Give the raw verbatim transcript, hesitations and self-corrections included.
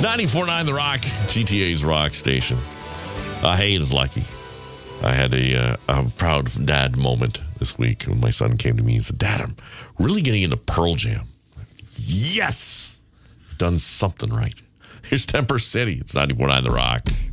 ninety-four point nine The Rock, G T A's rock station. Uh, hey, it is Lucky. I had a, uh, a proud dad moment this week when my son came to me and said, Dad, I'm really getting into Pearl Jam. Yes! Done something right. Here's Temper City. It's ninety-four point nine The Rock.